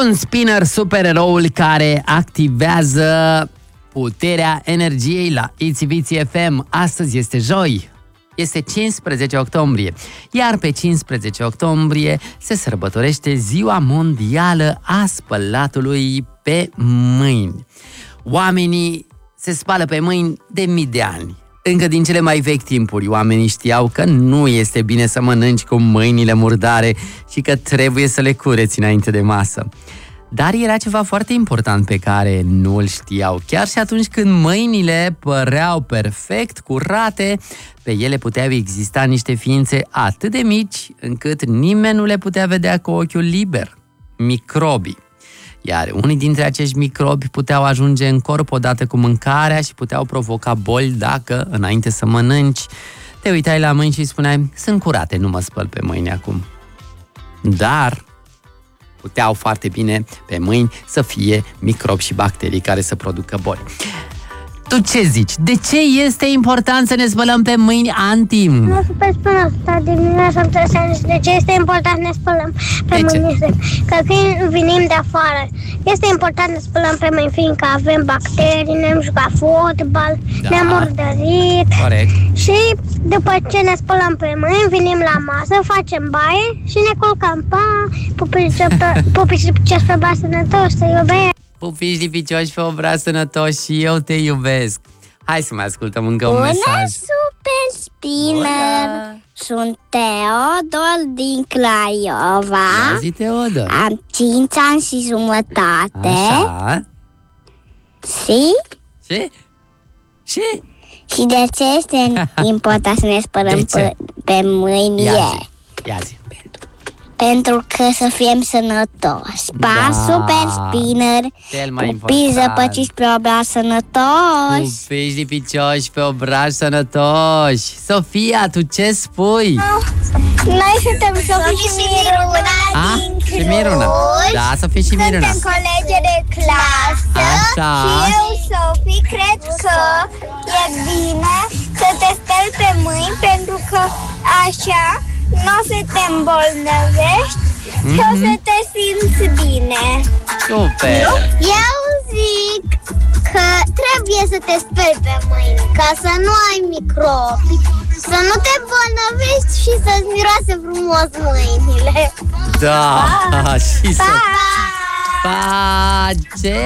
un spinner supereroul care activează puterea energiei la Itsy Bitsy FM. Astăzi este joi, este 15 octombrie, iar pe 15 octombrie se sărbătorește Ziua Mondială a Spălatului pe Mâini. Oamenii se spală pe mâini de mii de ani. Încă din cele mai vechi timpuri, oamenii știau că nu este bine să mănânci cu mâinile murdare și că trebuie să le cureți înainte de masă. Dar era ceva foarte important pe care nu îl știau. Chiar și atunci când mâinile păreau perfect curate, pe ele puteau exista niște ființe atât de mici încât nimeni nu le putea vedea cu ochiul liber. Microbii. Iar unii dintre acești microbi puteau ajunge în corp odată cu mâncarea și puteau provoca boli dacă, înainte să mănânci, te uitai la mâini și spuneai: sunt curate, nu mă spăl pe mâini acum. Dar puteau foarte bine pe mâini să fie microbi și bacterii care să producă boli. Tu ce zici? De ce este important să ne spălăm pe mâini, Anti? Nu super spun asta dimineața, am trăsat. De ce este important să ne spălăm pe mâini? Că când venim de afară, este important să ne spălăm pe mâini, fiindcă avem bacterii, ne-am jucat fotbal, ne-am murdărit. Corect. Și după ce ne spălăm pe mâini, venim la masă, facem baie și ne culcăm. Pa! Pupici pe bas sănătoși, să iubesc! Pupici lipicioși pe obraz sănătoși și eu te iubesc. Hai să mai ascultăm încă un mesaj. Bună, Super Spinner! Sunt Teodor din Craiova. Ia zi, Teodor. Am 5 ani și jumătate. Așa. Și? Și de ce este important să ne spălăm pe mâini? Ia zi. Pentru că să fim sănătoși. Pa, Super Spinner! Pupici zăpăciți pe obraz sănătoși! Pupici lipicioși pe obraz sănătoși! Sofia, tu ce spui? Noi suntem Sofie și Miruna din Cluj. Și Miruna. Da, Sofie și Miruna. Suntem colegi de clasă. Așa. Și eu, Sofie, cred că e bine să te speli pe mâini, pentru că așa nu o să te îmbolnăvești și o să te simți bine. Super! Eu zic că trebuie să te speli pe mâini ca să nu ai microbi, să nu te îmbolnăvești și să-ți miroase frumos mâinile. Da, și să... Pa! Pa! Ce?